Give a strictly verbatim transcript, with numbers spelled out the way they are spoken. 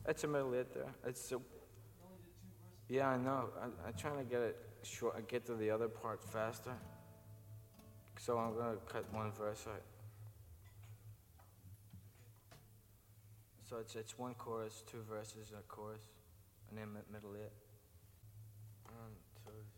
It's a middle hit there. It's a, yeah, I know. I, I'm trying to get it short. Get to the other part faster. So I'm gonna cut one verse out. So it's it's one chorus, two verses, a chorus, and then middle hit. One, two.